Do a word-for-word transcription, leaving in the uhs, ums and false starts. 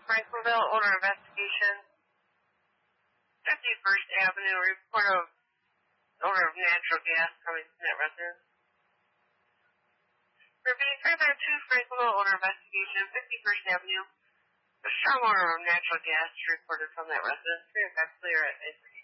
Franklinville, owner investigation. fifty-first Avenue, report of odor of natural gas coming from that residence. Repeat, five nine two Franklinville, owner investigation, fifty-first Avenue. A strong odor of natural gas reported from that residence. Three effects clear at eight.